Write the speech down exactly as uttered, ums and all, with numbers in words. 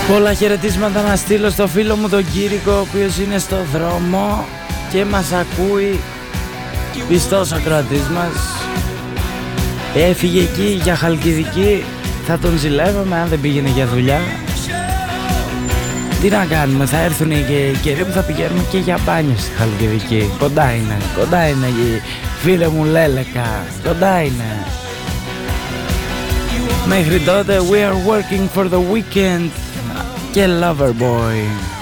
Πολλά χαιρετίσματα να στείλω στο φίλο μου τον Κήρικο, ο οποίος είναι στο δρόμο και μας ακούει, πιστός ακροατής μας. Έφυγε εκεί για Χαλκιδική, θα τον ζηλεύαμε αν δεν πήγαινε για δουλειά. Τι να κάνουμε, θα έρθουν και οι καιροί που θα πηγαίνουμε και για μπάνιο στη Χαλκιδική. Κοντά είναι, κοντά είναι η φίλε μου Λέλεκα, κοντά είναι. Μέχρι τότε we are working for the weekend και Loverboy.